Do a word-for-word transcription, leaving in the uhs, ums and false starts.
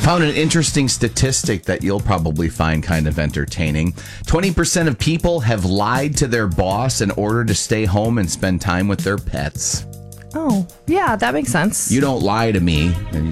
Found an interesting statistic that you'll probably find kind of entertaining. twenty percent of people have lied to their boss in order to stay home and spend time with their pets. Oh, yeah, that makes sense. You don't lie to me.